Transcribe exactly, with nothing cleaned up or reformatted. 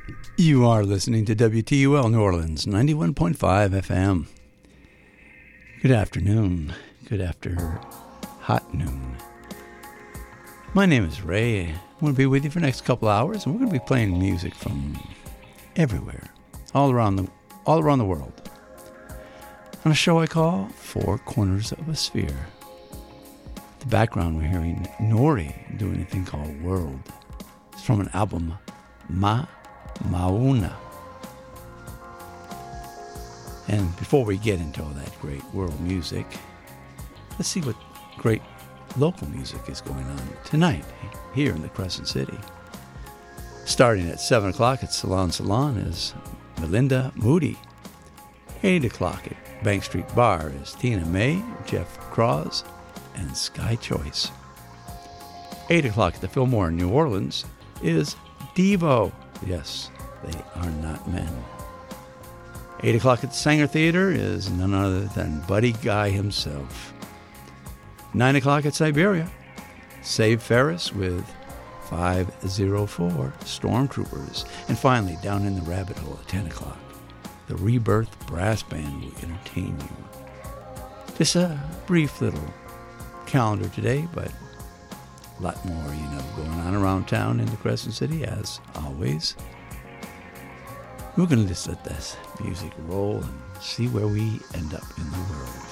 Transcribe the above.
You are listening to W T U L New Orleans, ninety-one point five F M. Good afternoon. Good after hot noon. My name is Ray. I'm going to be with you for the next couple hours, and we're going to be playing music from everywhere, all around the all around the world, on a show I call Four Corners of a Sphere. The background, we're hearing Nori doing a thing called World. It's from an album, Ma Mauna. And before we get into all that great world music, let's see what great local music is going on tonight here in the Crescent City. Starting at seven o'clock at Salon Salon is Melinda Moody. eight o'clock at Bank Street Bar is Tina May, Jeff Cross, and Sky Choice. eight o'clock at the Fillmore in New Orleans is Devo. Yes, they are not men. eight o'clock at the Sanger Theater is none other than Buddy Guy himself. nine o'clock at Siberia, Save Ferris with five oh four Stormtroopers. And finally, down in the rabbit hole at ten o'clock, the Rebirth Brass Band will entertain you. Just a brief little calendar today, but a lot more, you know, going on around town in the Crescent City, as always. We're going to just let this music roll and see where we end up in the world.